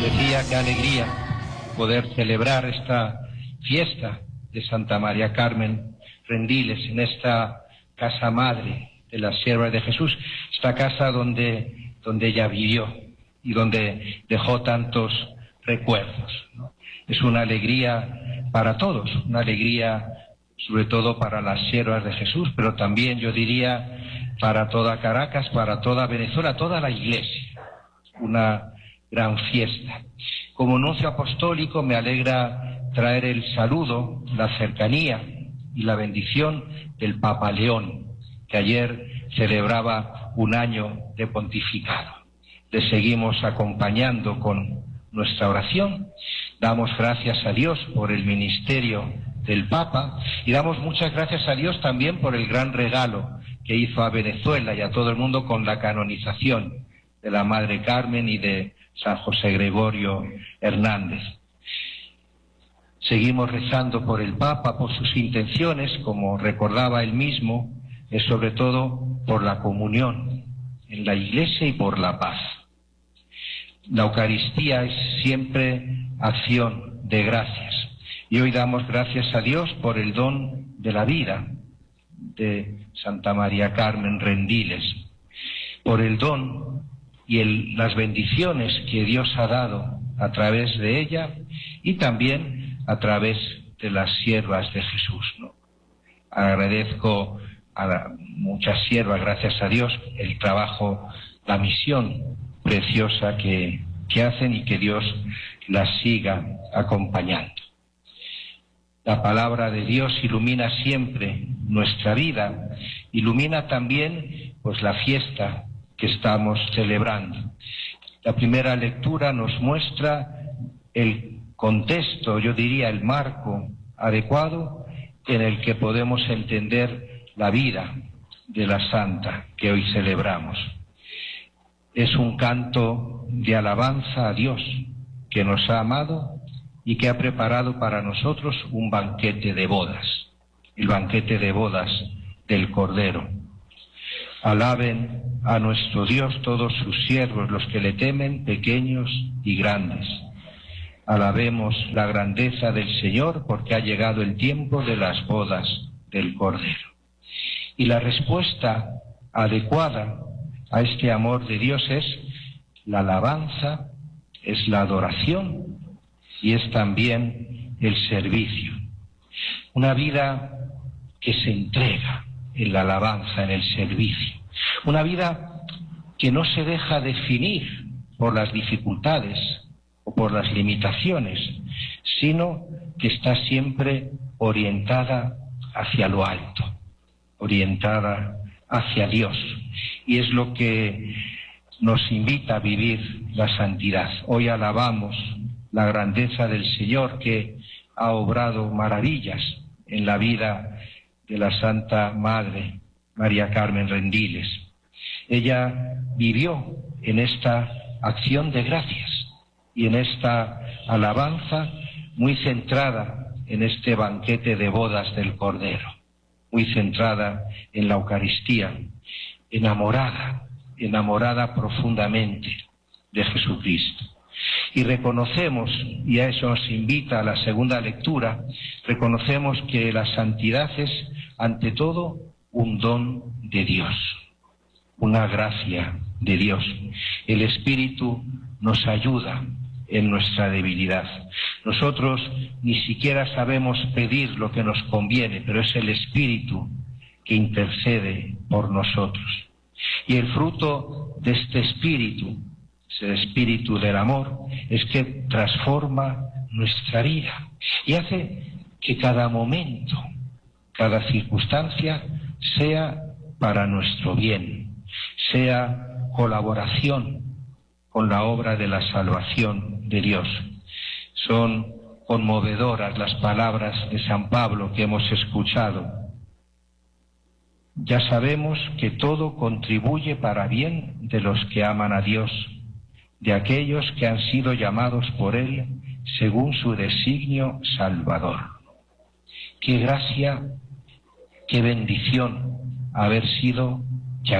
decía, qué alegría poder celebrar esta fiesta de Santa María Carmen Rendiles en esta casa madre de las siervas de Jesús, esta casa donde ella vivió y donde dejó tantos recuerdos, ¿no? Es una alegría para todos, una alegría sobre todo para las siervas de Jesús, pero también yo diría para toda Caracas, para toda Venezuela, toda la Iglesia, una gran fiesta. Como nuncio apostólico me alegra traer el saludo, la cercanía y la bendición del Papa León, que ayer celebraba un año de pontificado. Le seguimos acompañando con nuestra oración. Damos gracias a Dios por el ministerio del Papa y damos muchas gracias a Dios también por el gran regalo que hizo a Venezuela y a todo el mundo con la canonización de la Madre Carmen y de San José Gregorio Hernández. Seguimos rezando por el Papa, por sus intenciones, como recordaba él mismo, es sobre todo por la comunión en la Iglesia y por la paz. La Eucaristía es siempre acción de gracias. Y hoy damos gracias a Dios por el don de la vida de Santa María Carmen Rendiles, por el don y las bendiciones que Dios ha dado a través de ella y también a través de las siervas de Jesús, ¿no? Agradezco a muchas siervas, gracias a Dios, el trabajo, la misión preciosa que hacen y que Dios las siga acompañando. La palabra de Dios ilumina siempre nuestra vida, ilumina también pues la fiesta que estamos celebrando. La primera lectura nos muestra el contexto, yo diría el marco adecuado en el que podemos entender la vida de la santa que hoy celebramos. Es un canto de alabanza a Dios que nos ha amado y que ha preparado para nosotros un banquete de bodas, el banquete de bodas del Cordero. Alaben a nuestro Dios todos sus siervos, los que le temen, pequeños y grandes. Alabemos la grandeza del Señor, porque ha llegado el tiempo de las bodas del Cordero. Y la respuesta adecuada a este amor de Dios es la alabanza, es la adoración y es también el servicio. Una vida que se entrega en la alabanza, en el servicio. Una vida que no se deja definir por las dificultades o por las limitaciones, sino que está siempre orientada hacia lo alto, orientada hacia Dios. Y es lo que nos invita a vivir la santidad. Hoy alabamos la grandeza del Señor, que ha obrado maravillas en la vida de la Santa Madre María Carmen Rendiles. Ella vivió en esta acción de gracias y en esta alabanza muy centrada en este banquete de bodas del Cordero, muy centrada en la Eucaristía, enamorada profundamente de Jesucristo. Y reconocemos, y a eso nos invita a la segunda lectura, reconocemos que la santidad es, ante todo, un don de Dios, una gracia de Dios. El Espíritu nos ayuda en nuestra debilidad. Nosotros ni siquiera sabemos pedir lo que nos conviene, pero es el Espíritu que intercede por nosotros. Y el fruto de este Espíritu, el espíritu del amor, es que transforma nuestra vida y hace que cada momento, cada circunstancia sea para nuestro bien, sea colaboración con la obra de la salvación de Dios. Son conmovedoras las palabras de San Pablo que hemos escuchado. Ya sabemos que todo contribuye para bien de los que aman a Dios, de aquellos que han sido llamados por Él según su designio salvador. Qué gracia, qué bendición haber sido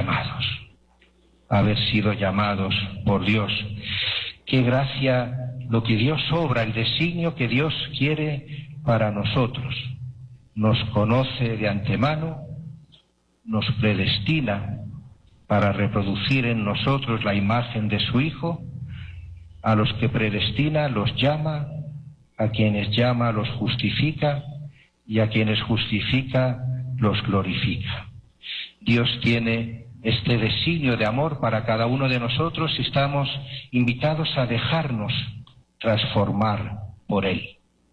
llamados por Dios. Qué gracia lo que Dios obra, el designio que Dios quiere para nosotros. Nos conoce de antemano, nos predestina para reproducir en nosotros la imagen de su Hijo. A los que predestina los llama, a quienes llama los justifica, y a quienes justifica los glorifica. Dios tiene este designio de amor para cada uno de nosotros y estamos invitados a dejarnos transformar por Él.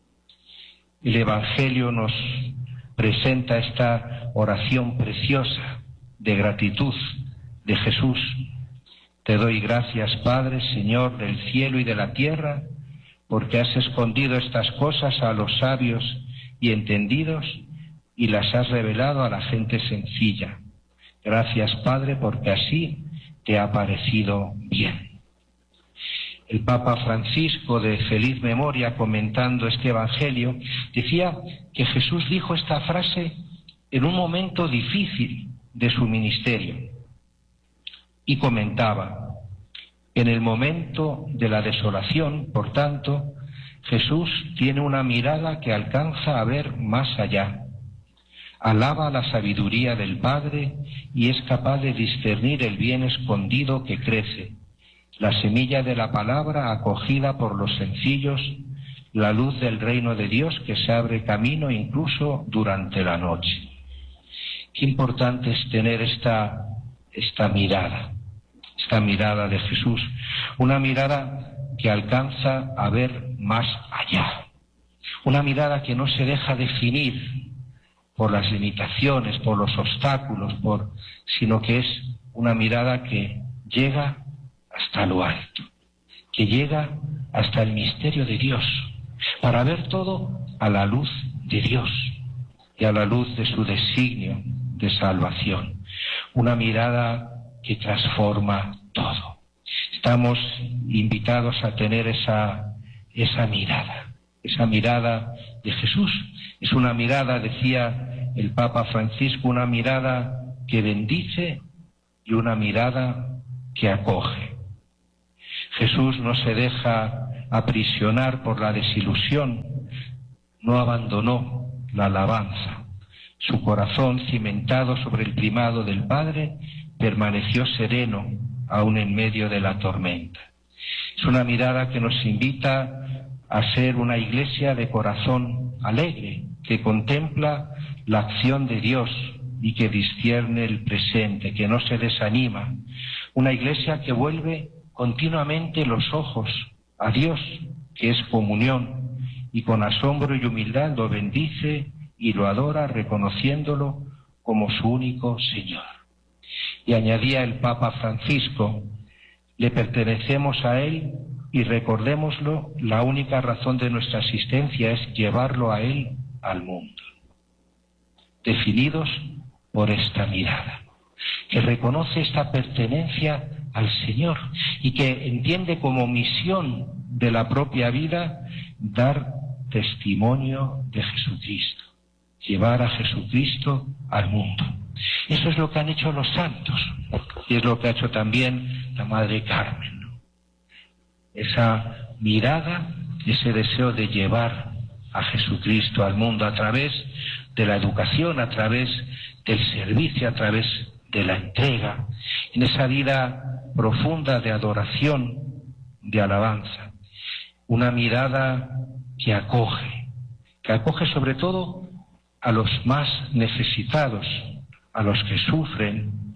El Evangelio nos presenta esta oración preciosa de gratitud de Jesús. Te doy gracias, Padre, Señor del cielo y de la tierra, porque has escondido estas cosas a los sabios y entendidos y las has revelado a la gente sencilla. Gracias, Padre, porque así te ha parecido bien. El Papa Francisco, de feliz memoria, comentando este Evangelio, decía que Jesús dijo esta frase en un momento difícil de su ministerio. Y comentaba, en el momento de la desolación, por tanto, Jesús tiene una mirada que alcanza a ver más allá. Alaba la sabiduría del Padre y es capaz de discernir el bien escondido que crece, la semilla de la palabra acogida por los sencillos, la luz del reino de Dios que se abre camino incluso durante la noche. Qué importante es tener esta mirada de Jesús, una mirada que alcanza a ver más allá, una mirada que no se deja definir por las limitaciones, por los obstáculos, sino que es una mirada que llega hasta lo alto, que llega hasta el misterio de Dios, para ver todo a la luz de Dios y a la luz de su designio de salvación. Una mirada que transforma todo. Estamos invitados a tener esa mirada de Jesús. Es una mirada, decía el Papa Francisco, una mirada que bendice y una mirada que acoge. Jesús no se deja aprisionar por la desilusión, no abandonó la alabanza. Su corazón, cimentado sobre el primado del Padre, permaneció sereno aún en medio de la tormenta. Es una mirada que nos invita a ser una iglesia de corazón alegre, que contempla la acción de Dios y que discierne el presente, que no se desanima. Una iglesia que vuelve continuamente los ojos a Dios, que es comunión, y con asombro y humildad lo bendice y lo adora, reconociéndolo como su único Señor. Y añadía el Papa Francisco, le pertenecemos a Él y recordémoslo, la única razón de nuestra existencia es llevarlo a Él al mundo. Definidos por esta mirada, que reconoce esta pertenencia al Señor y que entiende como misión de la propia vida dar testimonio de Jesucristo, llevar a Jesucristo al mundo. Eso es lo que han hecho los santos y es lo que ha hecho también la Madre Carmen, ¿no? Esa mirada, ese deseo de llevar a Jesucristo al mundo a través de la educación, a través del servicio, a través de la entrega, en esa vida profunda de adoración, de alabanza. Una mirada que acoge sobre todo a los más necesitados, a los que sufren,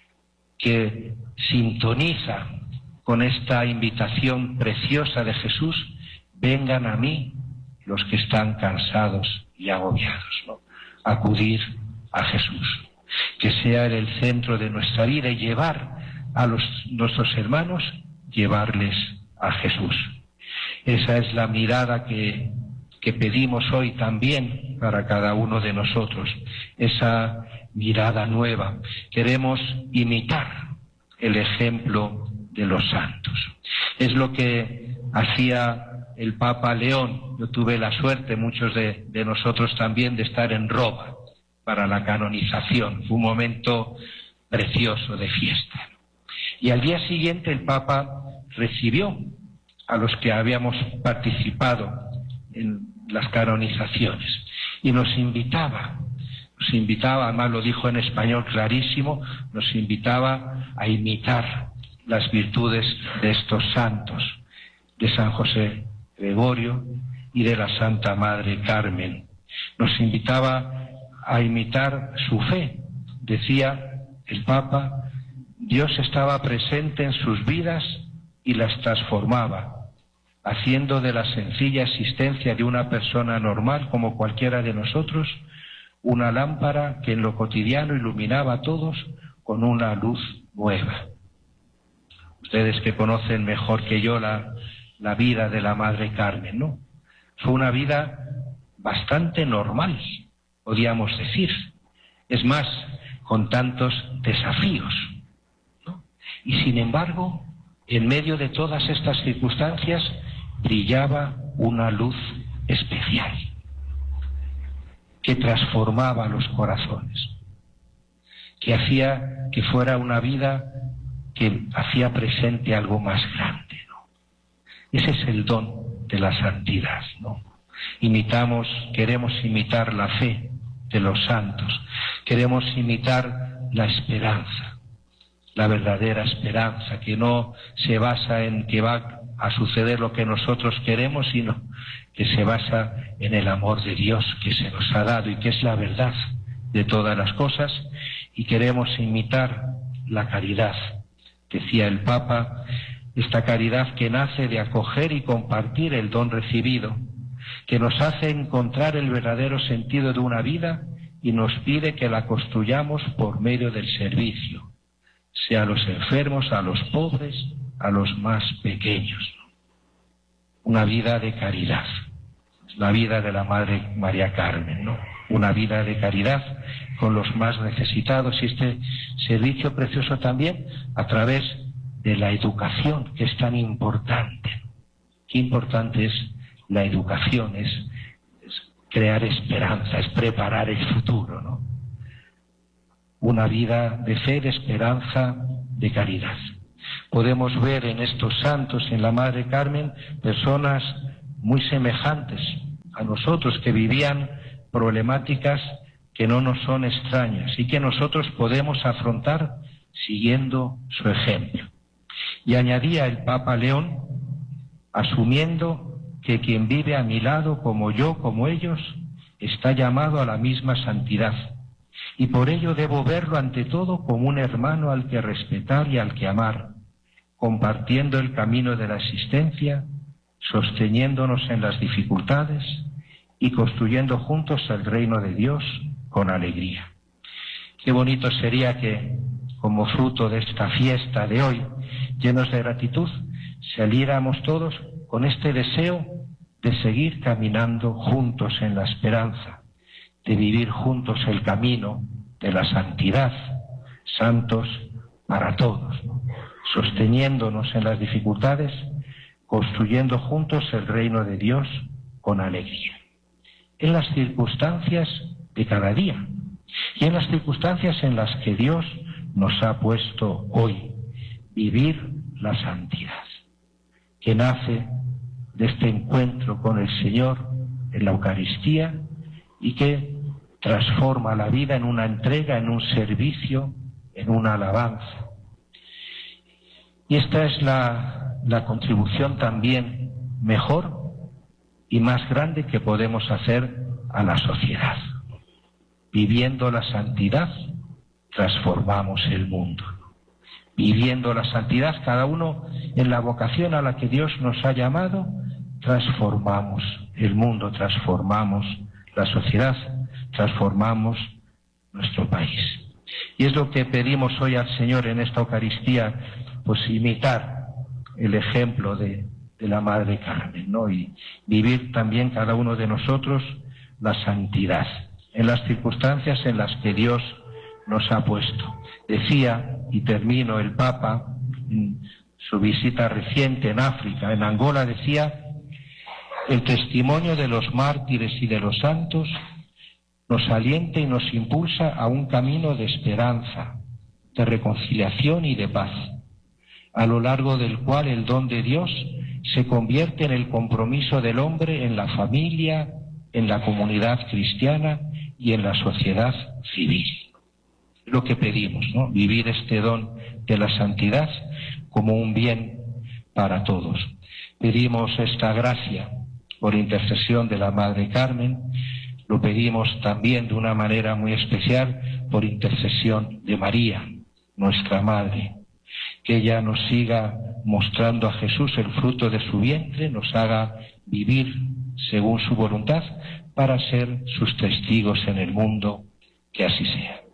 que sintoniza con esta invitación preciosa de Jesús: vengan a mí los que están cansados y agobiados, ¿no? Acudir a Jesús, que sea en el centro de nuestra vida y llevar a nuestros hermanos, llevarles a Jesús. Esa es la mirada que pedimos hoy también para cada uno de nosotros, esa mirada nueva. Queremos imitar el ejemplo de los santos. Es lo que hacía el Papa León. Yo tuve la suerte, muchos de nosotros también, de estar en Roma para la canonización. Fue un momento precioso de fiesta. Y al día siguiente el Papa recibió a los que habíamos participado en las canonizaciones. Y nos invitaba, además lo dijo en español clarísimo, nos invitaba a imitar las virtudes de estos santos, de San José Gregorio y de la Santa Madre Carmen. Nos invitaba a imitar su fe. Decía el Papa, Dios estaba presente en sus vidas y las transformaba, haciendo de la sencilla existencia de una persona normal como cualquiera de nosotros una lámpara que en lo cotidiano iluminaba a todos con una luz nueva. Ustedes que conocen mejor que yo la vida de la Madre Carmen, ¿no? Fue una vida bastante normal, podríamos decir. Es más, con tantos desafíos, ¿no? Y sin embargo, en medio de todas estas circunstancias, brillaba una luz especial que transformaba los corazones, que hacía que fuera una vida que hacía presente algo más grande, ¿no? Ese es el don de la santidad, ¿no? Queremos imitar la fe de los santos, queremos imitar la esperanza, la verdadera esperanza, que no se basa en que va a suceder lo que nosotros queremos, sino que se basa en el amor de Dios que se nos ha dado y que es la verdad de todas las cosas, y queremos imitar la caridad. Decía el Papa, esta caridad que nace de acoger y compartir el don recibido, que nos hace encontrar el verdadero sentido de una vida y nos pide que la construyamos por medio del servicio, sea a los enfermos, a los pobres, a los más pequeños. Una vida de caridad, la vida de la Madre María Carmen, ¿no? Una vida de caridad con los más necesitados, y este servicio precioso también a través de la educación, que es tan importante. Qué importante es la educación, es crear esperanza, es preparar el futuro, ¿no? Una vida de fe, de esperanza, de caridad. Podemos ver en estos santos, en la Madre Carmen, personas muy semejantes a nosotros, que vivían problemáticas que no nos son extrañas y que nosotros podemos afrontar siguiendo su ejemplo. Y añadía el Papa León, asumiendo que quien vive a mi lado, como yo, como ellos, está llamado a la misma santidad, y por ello debo verlo ante todo como un hermano al que respetar y al que amar, compartiendo el camino de la existencia, sosteniéndonos en las dificultades y construyendo juntos el reino de Dios con alegría. Qué bonito sería que, como fruto de esta fiesta de hoy, llenos de gratitud, saliéramos todos con este deseo de seguir caminando juntos en la esperanza, de vivir juntos el camino de la santidad, santos para todos, ¿no? Sosteniéndonos en las dificultades, construyendo juntos el reino de Dios con alegría. En las circunstancias de cada día y en las circunstancias en las que Dios nos ha puesto hoy, vivir la santidad, que nace de este encuentro con el Señor en la Eucaristía y que transforma la vida en una entrega, en un servicio, en una alabanza. Y esta es la contribución también mejor y más grande que podemos hacer a la sociedad. Viviendo la santidad, transformamos el mundo. Viviendo la santidad, cada uno en la vocación a la que Dios nos ha llamado, transformamos el mundo, transformamos la sociedad, transformamos nuestro país. Y es lo que pedimos hoy al Señor en esta Eucaristía, pues imitar el ejemplo de la Madre Carmen, ¿no? Y vivir también cada uno de nosotros la santidad en las circunstancias en las que Dios nos ha puesto. Decía, y termino, el Papa, en su visita reciente en África, en Angola, decía: el testimonio de los mártires y de los santos nos alienta y nos impulsa a un camino de esperanza, de reconciliación y de paz, a lo largo del cual el don de Dios se convierte en el compromiso del hombre en la familia, en la comunidad cristiana y en la sociedad civil. Lo que pedimos, ¿no? Vivir este don de la santidad como un bien para todos. Pedimos esta gracia por intercesión de la Madre Carmen, lo pedimos también de una manera muy especial por intercesión de María, nuestra Madre, que ella nos siga mostrando a Jesús el fruto de su vientre, nos haga vivir según su voluntad para ser sus testigos en el mundo, que así sea.